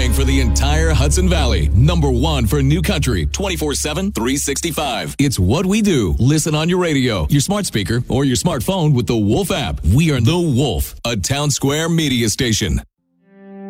playing for the entire Hudson Valley. Number one for new country, 24/7, 365. It's what we do. Listen on your radio, your smart speaker, or your smartphone with the Wolf app. We are the Wolf, a Town Square media station.